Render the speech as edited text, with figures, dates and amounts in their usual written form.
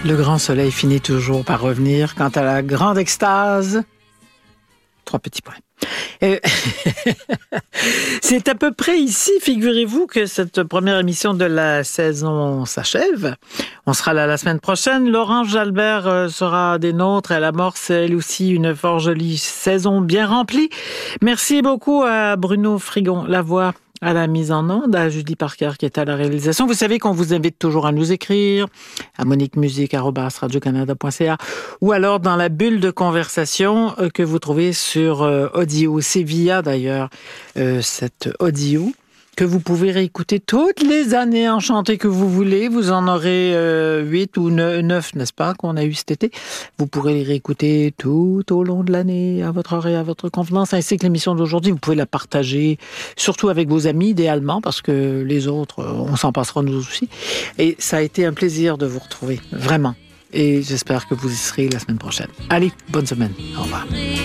Le grand soleil finit toujours par revenir. Quant à la grande extase, 3 petits points. C'est à peu près ici, figurez-vous, que cette première émission de la saison s'achève. On sera là la semaine prochaine. Laurence Jalbert sera des nôtres. Elle amorce, elle aussi, une fort jolie saison bien remplie. Merci beaucoup à Bruno Frigon-Lavoie à la mise en onde, à Julie Parker qui est à la réalisation. Vous savez qu'on vous invite toujours à nous écrire à moniquemusique@radiocanada.ca ou alors dans la bulle de conversation que vous trouvez sur Audio. C'est via d'ailleurs cette Audio que vous pouvez réécouter toutes les années enchantées que vous voulez. Vous en aurez 8 ou 9, n'est-ce pas, qu'on a eu cet été. Vous pourrez les réécouter tout au long de l'année, à votre heure et à votre convenance, ainsi que l'émission d'aujourd'hui. Vous pouvez la partager, surtout avec vos amis, idéalement, parce que les autres, on s'en passera nous aussi. Et ça a été un plaisir de vous retrouver, vraiment. Et j'espère que vous y serez la semaine prochaine. Allez, bonne semaine. Au revoir.